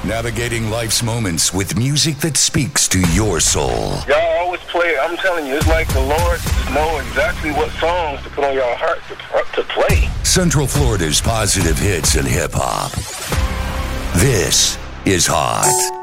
Navigating life's moments with music that speaks to your soul. Y'all always play, I'm telling you, it's like the Lord know exactly what songs to put on y'all heart to play. Central Florida's positive hits and hip-hop. This is Hot.